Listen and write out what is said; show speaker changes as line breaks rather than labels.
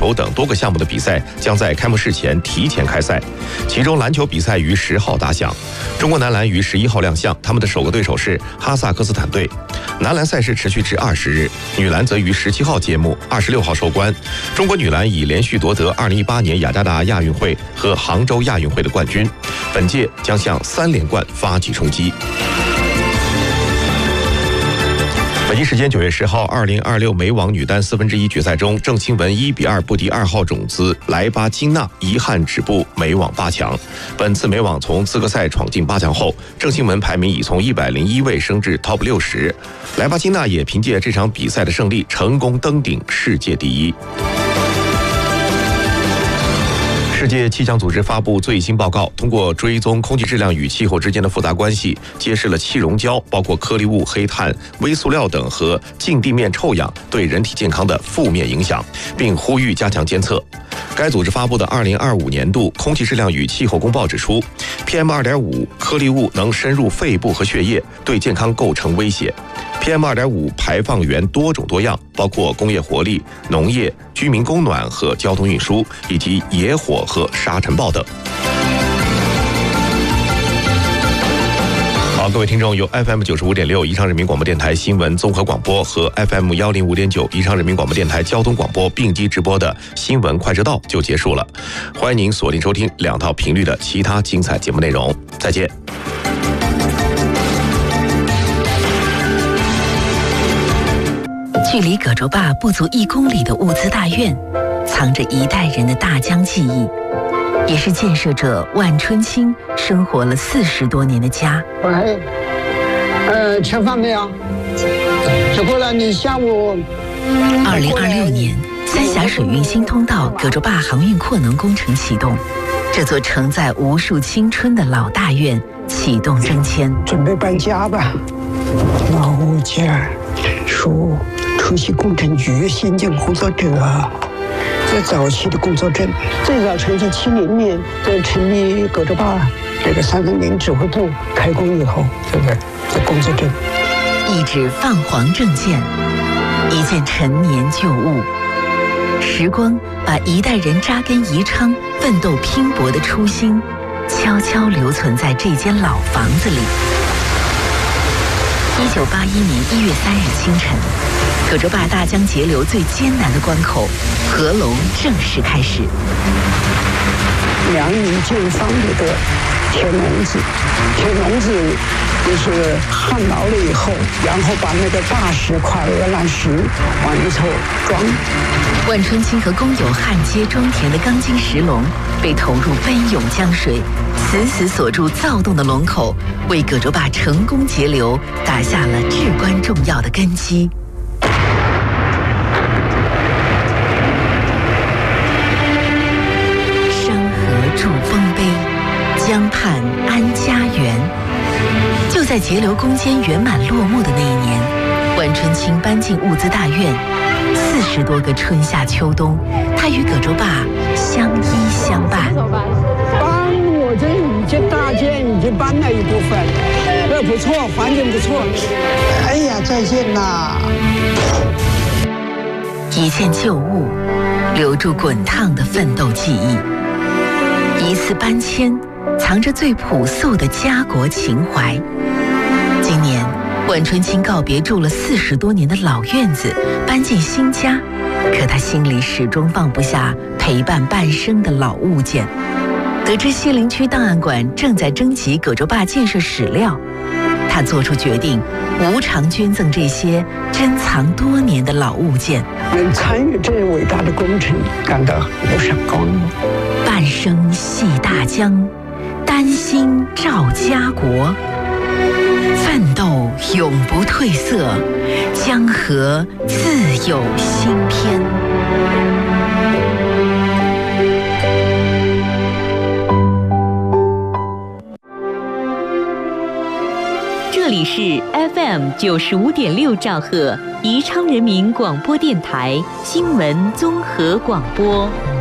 球等多个项目的比赛将在开幕式前提前开赛，其中篮球比赛于10号打响。中国男篮于11号亮相，他们的首个对手是哈萨克斯坦队。男篮赛事持续至20日，女篮则于17号揭幕，26号收官。中国女篮已连续夺得2018年雅加达亚运会和杭州亚运会的冠军，本届将向3连冠发起冲击。北京时间9月10号，2026美网女单1/4决赛中，郑钦文1-2不敌2号种子莱巴金娜，遗憾止步美网8强。本次美网从资格赛闯进8强后，郑钦文排名已从101位升至 TOP 60，莱巴金娜也凭借这场比赛的胜利，成功登顶世界第一。世界气象组织发布最新报告，通过追踪空气质量与气候之间的复杂关系，揭示了气溶胶包括颗粒物、黑碳、微塑料等和近地面臭氧对人体健康的负面影响，并呼吁加强监测。该组织发布的2025年度空气质量与气候公报指出， PM2.5 颗粒物能深入肺部和血液，对健康构成威胁。PM2.5 排放源多种多样，包括工业活力、农业、居民供暖和交通运输，以及野火和沙尘暴等。好，各位听众，由 FM 95.6宜昌人民广播电台新闻综合广播和 FM 105.9宜昌人民广播电台交通广播并机直播的新闻快知道就结束了。欢迎您锁定收听2套频率的其他精彩节目内容。再见。
距离葛洲坝不足1公里的物资大院，藏着一代人的大江记忆，也是建设者万春青生活了40多年的家。
喂，吃饭没有？吃过了，你下午。
2026年，三峡水运新通道葛洲坝航运扩能工程启动，这座承载无数青春的老大院启动征迁。
准备搬家吧。老物件属出席工程局先进工作者，在早期的工作证，最早成立70年，在成立葛洲坝这个330指挥部开工以后，这工作证。
一纸泛黄证件，一件陈年旧物，时光把一代人扎根宜昌、奋斗拼搏的初心，悄悄留存在这间老房子里。1981年1月3日清晨，葛洲坝大江截流最艰难的关口合龙正式开始。
梁营建坊里的铁笼子，铁笼子就是焊牢了以后，然后把那个大石块、鹅卵石往里头装。
万春青和工友焊接装填的钢筋石笼被投入奔涌江水，死死锁住躁动的龙口，为葛洲坝成功截流打下了至关重要的根基。山河筑丰碑，江畔安家园。就在截流攻坚圆满落幕的那一年，万春青搬进物资大院，40多个春夏秋冬，他与葛洲坝相依相伴。
搬我这已经大件已经搬了一部分，这不错，环境不错。哎呀，再见啦！
一件旧物，留住滚烫的奋斗记忆；一次搬迁，藏着最朴素的家国情怀。今年，万春青告别住了40多年的老院子，搬进新家，可他心里始终放不下陪伴半生的老物件。得知西陵区档案馆正在征集葛洲坝建设史料，他做出决定，无偿捐赠这些珍藏多年的老物件。
能参与这伟大的工程，感到有闪光。
半生系大江，丹心照家国，奋斗永不褪色，江河自有新篇。
这里是 FM 95.6兆赫，宜昌人民广播电台新闻综合广播。